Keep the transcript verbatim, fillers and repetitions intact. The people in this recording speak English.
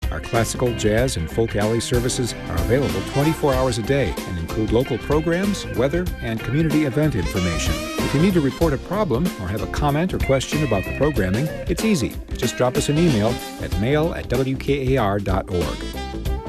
Our classical, jazz, and folk alley services are available twenty-four hours a day and include local programs, weather, and community event information. If you need to report a problem or have a comment or question about the programming, it's easy. Just drop us an email at mail at w k a r dot org.